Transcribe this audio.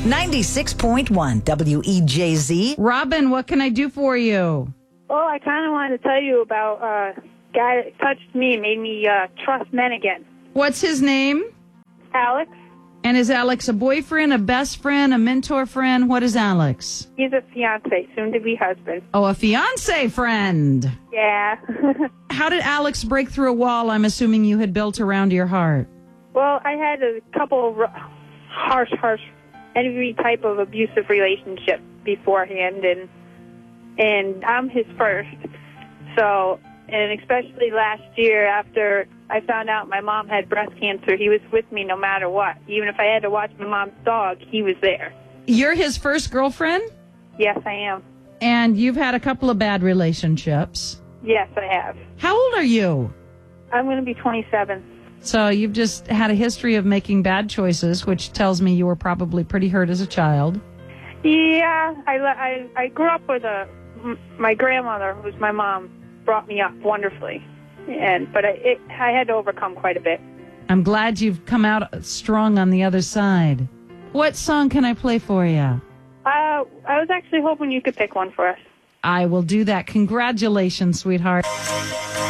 96.1 WEJZ. Robin, what can I do for you? Well, I kind of wanted to tell you about a guy that touched me and made me trust men again. What's his name? Alex. And is Alex a boyfriend, a best friend, a mentor friend? What is Alex? He's a fiance, soon-to-be husband. Oh, a fiance friend. Yeah. How did Alex break through a wall I'm assuming you had built around your heart? Well, I had a couple of harsh, every type of abusive relationship beforehand, and I'm his first. So, and especially last year after I found out my mom had breast cancer, he was with me no matter what. Even if I had to watch my mom's dog, he was there. You're his first girlfriend? Yes, I am. And you've had a couple of bad relationships? Yes, I have. How old are you? I'm going to be 27. So you've just had a history of making bad choices, which tells me you were probably pretty hurt as a child. Yeah, I grew up with my grandmother, who's my mom, brought me up wonderfully, but I had to overcome quite a bit. I'm glad you've come out strong on the other side. What song can I play for you? I was actually hoping you could pick one for us. I will do that. Congratulations, sweetheart.